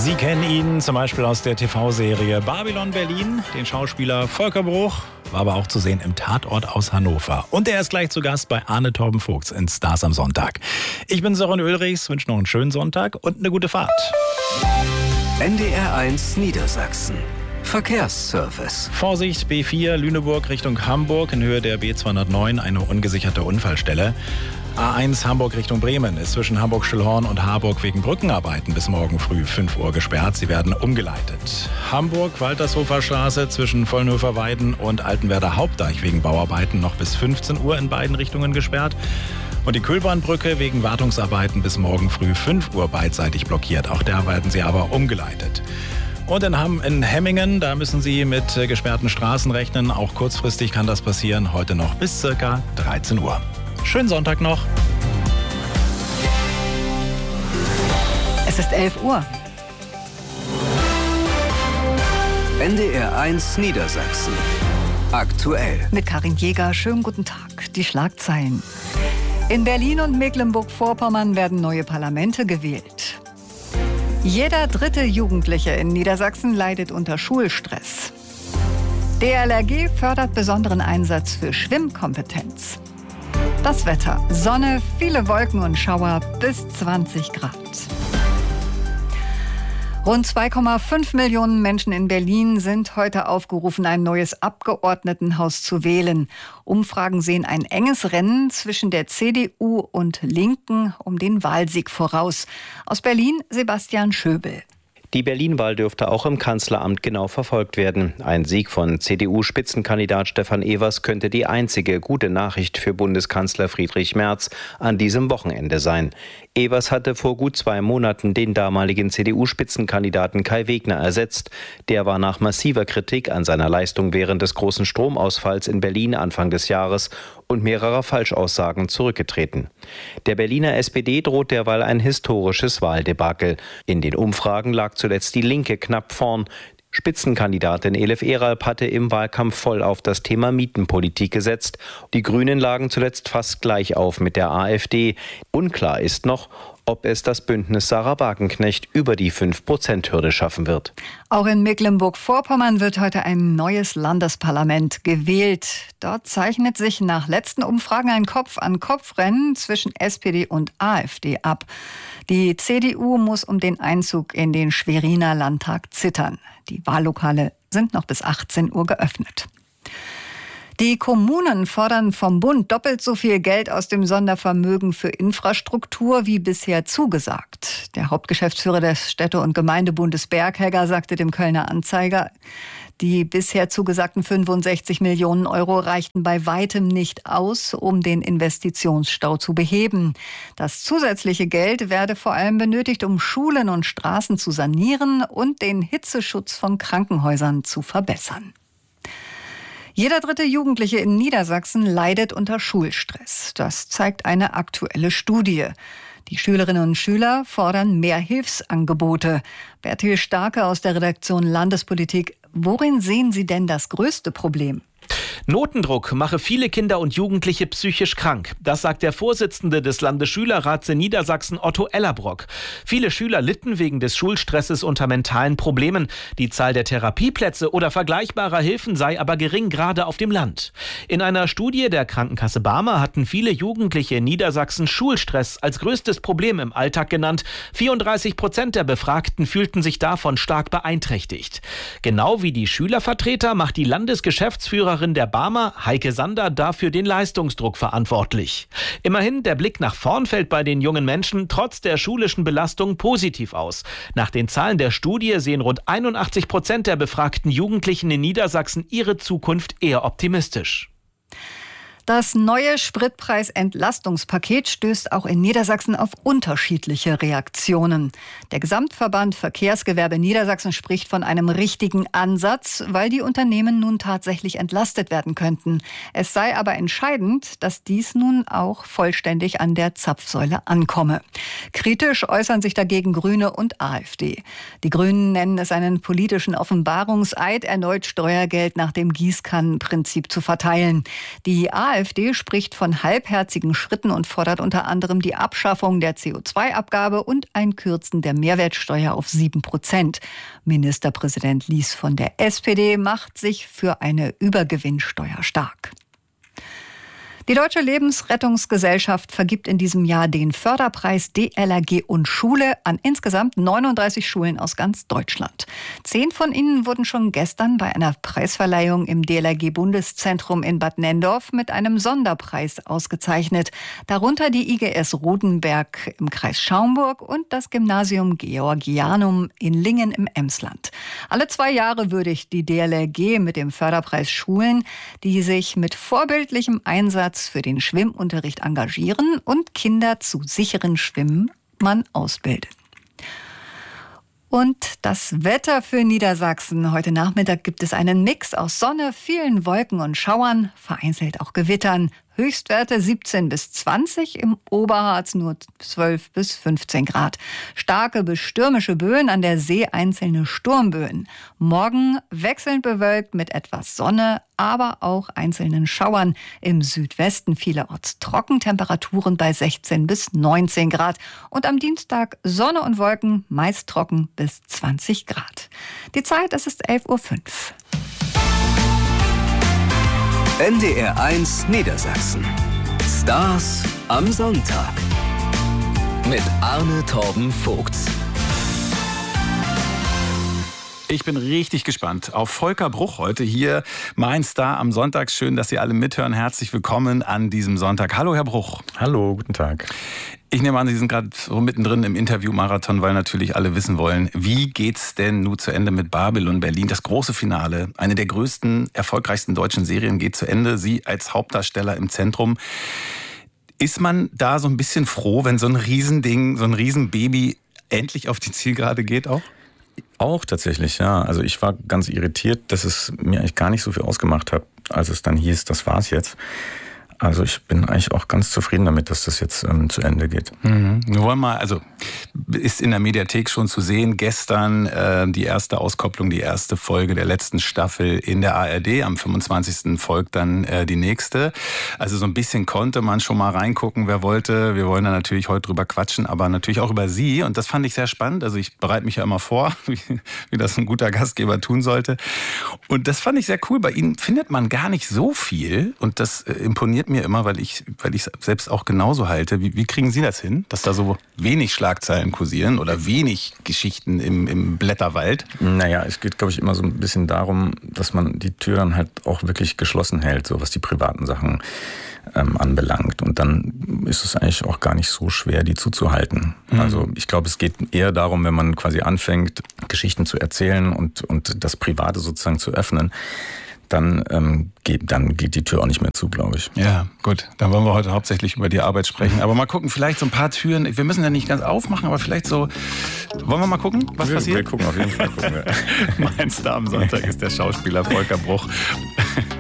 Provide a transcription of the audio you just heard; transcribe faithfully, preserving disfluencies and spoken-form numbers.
Sie kennen ihn zum Beispiel aus der T V-Serie Babylon Berlin, den Schauspieler Volker Bruch, war aber auch zu sehen im Tatort aus Hannover. Und er ist gleich zu Gast bei Arne Torben Vogts in Stars am Sonntag. Ich bin Sören Ulrichs, wünsche noch einen schönen Sonntag und eine gute Fahrt. N D R eins Niedersachsen. Verkehrsservice. Vorsicht, B vier Lüneburg Richtung Hamburg in Höhe der B zweihundertneun, eine ungesicherte Unfallstelle. A eins Hamburg Richtung Bremen ist zwischen Hamburg-Schillhorn und Harburg wegen Brückenarbeiten bis morgen früh fünf Uhr gesperrt. Sie werden umgeleitet. Hamburg-Waltershofer Straße zwischen Vollnhofer-Weiden und Altenwerder Hauptdeich wegen Bauarbeiten noch bis fünfzehn Uhr in beiden Richtungen gesperrt. Und die Kühlbahnbrücke wegen Wartungsarbeiten bis morgen früh fünf Uhr beidseitig blockiert. Auch da werden sie aber umgeleitet. Und in, Hamm, in Hemmingen, da müssen Sie mit gesperrten Straßen rechnen. Auch kurzfristig kann das passieren. Heute noch bis circa dreizehn Uhr. Schönen Sonntag noch. Es ist elf Uhr. N D R eins Niedersachsen. Aktuell. Mit Karin Jäger. Schönen guten Tag. Die Schlagzeilen. In Berlin und Mecklenburg-Vorpommern werden neue Parlamente gewählt. Jeder dritte Jugendliche in Niedersachsen leidet unter Schulstress. D L R G fördert besonderen Einsatz für Schwimmkompetenz. Das Wetter. Sonne, viele Wolken und Schauer bis zwanzig Grad. Rund zwei Komma fünf Millionen Menschen in Berlin sind heute aufgerufen, ein neues Abgeordnetenhaus zu wählen. Umfragen sehen ein enges Rennen zwischen der C D U und Linken um den Wahlsieg voraus. Aus Berlin Sebastian Schöbel. Die Berlin-Wahl dürfte auch im Kanzleramt genau verfolgt werden. Ein Sieg von C D U-Spitzenkandidat Stefan Evers könnte die einzige gute Nachricht für Bundeskanzler Friedrich Merz an diesem Wochenende sein. Evers hatte vor gut zwei Monaten den damaligen C D U-Spitzenkandidaten Kai Wegner ersetzt. Der war nach massiver Kritik an seiner Leistung während des großen Stromausfalls in Berlin Anfang des Jahres und mehrerer Falschaussagen zurückgetreten. Der Berliner S P D droht derweil ein historisches Wahldebakel. In den Umfragen lag zuletzt die Linke knapp vorn. Spitzenkandidatin Elif Eralp hatte im Wahlkampf voll auf das Thema Mietenpolitik gesetzt. Die Grünen lagen zuletzt fast gleich auf mit der AfD. Unklar ist noch, ob es das Bündnis Sarah Wagenknecht über die fünf Prozent Hürde schaffen wird. Auch in Mecklenburg-Vorpommern wird heute ein neues Landesparlament gewählt. Dort zeichnet sich nach letzten Umfragen ein Kopf-an-Kopf-Rennen zwischen S P D und AfD ab. Die C D U muss um den Einzug in den Schweriner Landtag zittern. Die Wahllokale sind noch bis achtzehn Uhr geöffnet. Die Kommunen fordern vom Bund doppelt so viel Geld aus dem Sondervermögen für Infrastruktur wie bisher zugesagt. Der Hauptgeschäftsführer des Städte- und Gemeindebundes Berghegger sagte dem Kölner Anzeiger, die bisher zugesagten fünfundsechzig Millionen Euro reichten bei weitem nicht aus, um den Investitionsstau zu beheben. Das zusätzliche Geld werde vor allem benötigt, um Schulen und Straßen zu sanieren und den Hitzeschutz von Krankenhäusern zu verbessern. Jeder dritte Jugendliche in Niedersachsen leidet unter Schulstress. Das zeigt eine aktuelle Studie. Die Schülerinnen und Schüler fordern mehr Hilfsangebote. Bertil Starke aus der Redaktion Landespolitik. Worin sehen Sie denn das größte Problem? Notendruck mache viele Kinder und Jugendliche psychisch krank. Das sagt der Vorsitzende des Landesschülerrats in Niedersachsen, Otto Ellerbrock. Viele Schüler litten wegen des Schulstresses unter mentalen Problemen. Die Zahl der Therapieplätze oder vergleichbarer Hilfen sei aber gering, gerade auf dem Land. In einer Studie der Krankenkasse Barmer hatten viele Jugendliche in Niedersachsen Schulstress als größtes Problem im Alltag genannt. vierunddreißig Prozent der Befragten fühlten sich davon stark beeinträchtigt. Genau wie die Schülervertreter macht die Landesgeschäftsführerin der Barmer, Heike Sander, dafür den Leistungsdruck verantwortlich. Immerhin, der Blick nach vorn fällt bei den jungen Menschen trotz der schulischen Belastung positiv aus. Nach den Zahlen der Studie sehen rund einundachtzig Prozent der befragten Jugendlichen in Niedersachsen ihre Zukunft eher optimistisch. Das neue Spritpreisentlastungspaket stößt auch in Niedersachsen auf unterschiedliche Reaktionen. Der Gesamtverband Verkehrsgewerbe Niedersachsen spricht von einem richtigen Ansatz, weil die Unternehmen nun tatsächlich entlastet werden könnten. Es sei aber entscheidend, dass dies nun auch vollständig an der Zapfsäule ankomme. Kritisch äußern sich dagegen Grüne und AfD. Die Grünen nennen es einen politischen Offenbarungseid, erneut Steuergeld nach dem Gießkannenprinzip zu verteilen. Die AfD AfD spricht von halbherzigen Schritten und fordert unter anderem die Abschaffung der C O zwei Abgabe und ein Kürzen der Mehrwertsteuer auf sieben Prozent. Ministerpräsident Lies von der S P D macht sich für eine Übergewinnsteuer stark. Die Deutsche Lebensrettungsgesellschaft vergibt in diesem Jahr den Förderpreis D L R G und Schule an insgesamt neununddreißig Schulen aus ganz Deutschland. Zehn von ihnen wurden schon gestern bei einer Preisverleihung im D L R G-Bundeszentrum in Bad Nenndorf mit einem Sonderpreis ausgezeichnet. Darunter die I G S Rodenberg im Kreis Schaumburg und das Gymnasium Georgianum in Lingen im Emsland. Alle zwei Jahre würdigt die D L R G mit dem Förderpreis Schulen, die sich mit vorbildlichem Einsatz für den Schwimmunterricht engagieren und Kinder zu sicheren Schwimmen ausbilden. Und das Wetter für Niedersachsen. Heute Nachmittag gibt es einen Mix aus Sonne, vielen Wolken und Schauern, vereinzelt auch Gewittern. Höchstwerte siebzehn bis zwanzig, im Oberharz nur zwölf bis fünfzehn Grad. Starke bis stürmische Böen, an der See einzelne Sturmböen. Morgen wechselnd bewölkt mit etwas Sonne, aber auch einzelnen Schauern. Im Südwesten vielerorts trocken, Temperaturen bei sechzehn bis neunzehn Grad. Und am Dienstag Sonne und Wolken, meist trocken bis zwanzig Grad. Die Zeit, es ist elf Uhr fünf. N D R eins Niedersachsen. Stars am Sonntag. Mit Arne Torben Vogts. Ich bin richtig gespannt auf Volker Bruch heute hier, mein Star am Sonntag. Schön, dass Sie alle mithören. Herzlich willkommen an diesem Sonntag. Hallo, Herr Bruch. Hallo, guten Tag. Ich nehme an, Sie sind gerade so mittendrin im Interviewmarathon, weil natürlich alle wissen wollen, wie geht's denn nun zu Ende mit Babylon Berlin? Das große Finale, eine der größten, erfolgreichsten deutschen Serien geht zu Ende. Sie als Hauptdarsteller im Zentrum. Ist man da so ein bisschen froh, wenn so ein Riesending, so ein Riesenbaby endlich auf die Zielgerade geht auch? Auch tatsächlich, ja. Also ich war ganz irritiert, dass es mir eigentlich gar nicht so viel ausgemacht hat, als es dann hieß, das war's jetzt. Also ich bin eigentlich auch ganz zufrieden damit, dass das jetzt ähm, zu Ende geht. Mhm. Wir wollen mal, also ist in der Mediathek schon zu sehen, gestern äh, die erste Auskopplung, die erste Folge der letzten Staffel in der A R D. Am fünfundzwanzigsten folgt dann äh, die nächste. Also so ein bisschen konnte man schon mal reingucken, wer wollte. Wir wollen da natürlich heute drüber quatschen, aber natürlich auch über Sie. Und das fand ich sehr spannend. Also ich bereite mich ja immer vor, wie, wie das ein guter Gastgeber tun sollte. Und das fand ich sehr cool. Bei Ihnen findet man gar nicht so viel und das äh, imponiert mir immer, weil ich weil ich selbst auch genauso halte. Wie, wie kriegen Sie das hin, dass da so wenig Schlagzeilen kursieren oder wenig Geschichten im, im Blätterwald? Naja, es geht, glaube ich, immer so ein bisschen darum, dass man die Tür dann halt auch wirklich geschlossen hält, so was die privaten Sachen ähm, anbelangt. Und dann ist es eigentlich auch gar nicht so schwer, die zuzuhalten. Mhm. Also ich glaube, es geht eher darum, wenn man quasi anfängt, Geschichten zu erzählen und, und das Private sozusagen zu öffnen, dann, ähm, geht, dann geht die Tür auch nicht mehr zu, glaube ich. Ja, gut. Dann wollen wir heute hauptsächlich über die Arbeit sprechen. Aber mal gucken, vielleicht so ein paar Türen. Wir müssen ja nicht ganz aufmachen, aber vielleicht so. Wollen wir mal gucken, was wir, passiert? Wir gucken auf jeden Fall. Gucken wir. Mein Star am Sonntag ist der Schauspieler Volker Bruch.